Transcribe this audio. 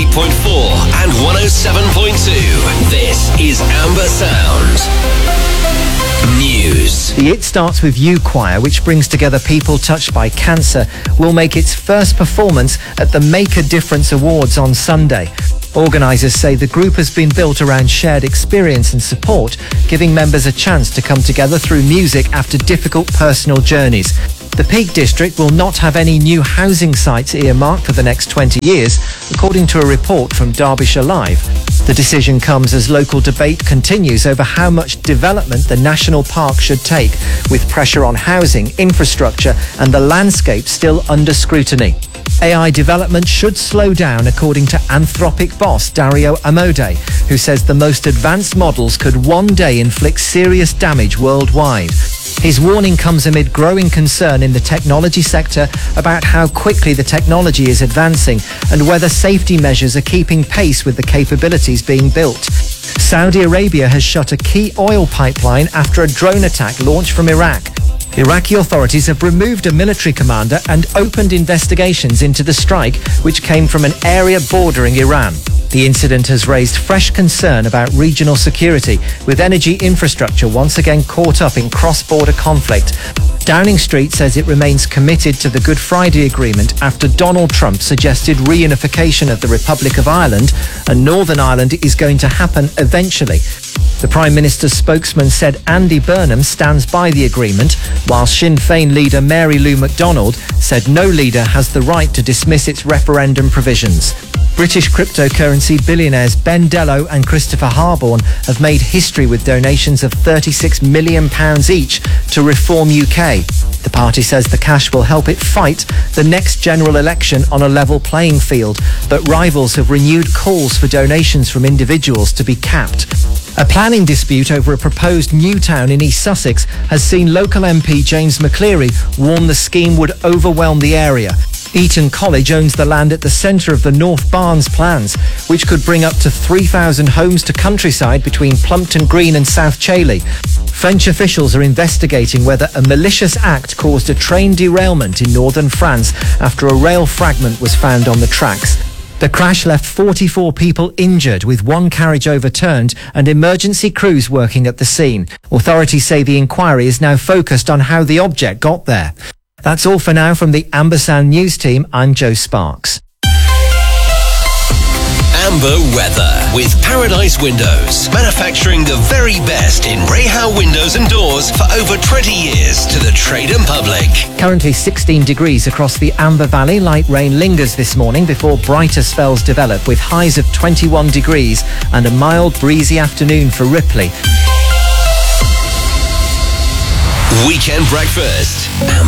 and 107.2. This is Amber Sound. News. The It Starts With You choir, which brings together people touched by cancer, will make its first performance at the Make a Difference Awards on Sunday. Organisers say the group has been built around shared experience and support, giving members a chance to come together through music after difficult personal journeys. The Peak District will not have any new housing sites earmarked for the next 20 years, according to a report from Derbyshire Live. The decision comes as local debate continues over how much development the national park should take, with pressure on housing, infrastructure and the landscape still under scrutiny. AI development should slow down, according to Anthropic boss Dario Amodei, who says the most advanced models could one day inflict serious damage worldwide. His warning comes amid growing concern in the technology sector about how quickly the technology is advancing and whether safety measures are keeping pace with the capabilities being built. Saudi Arabia has shut a key oil pipeline after a drone attack launched from Iraq. Iraqi authorities have removed a military commander and opened investigations into the strike, which came from an area bordering Iran. The incident has raised fresh concern about regional security, with energy infrastructure once again caught up in cross-border conflict. Downing Street says it remains committed to the Good Friday Agreement after Donald Trump suggested reunification of the Republic of Ireland, and Northern Ireland is going to happen eventually. The Prime Minister's spokesman said Andy Burnham stands by the agreement, while Sinn Féin leader Mary Lou McDonald said no leader has the right to dismiss its referendum provisions. British cryptocurrency billionaires Ben Dello and Christopher Harborne have made history with donations of £36 million each to Reform UK. The party says the cash will help it fight the next general election on a level playing field, but rivals have renewed calls for donations from individuals to be capped. A planning dispute over a proposed new town in East Sussex has seen local MP James McCleary warn the scheme would overwhelm the area. Eton College owns the land at the centre of the North Barnes plans, which could bring up to 3,000 homes to countryside between Plumpton Green and South Chailey. French officials are investigating whether a malicious act caused a train derailment in northern France after a rail fragment was found on the tracks. The crash left 44 people injured, with one carriage overturned and emergency crews working at the scene. Authorities say the inquiry is now focused on how the object got there. That's all for now from the Amber Sound News team. I'm Joe Sparks. Amber weather with Paradise Windows, manufacturing the very best in Rahal windows and doors for over 20 years to the trade and public. Currently 16 degrees across the Amber Valley. Light rain lingers this morning before brighter spells develop, with highs of 21 degrees and a mild breezy afternoon for Ripley. Weekend breakfast. Amber.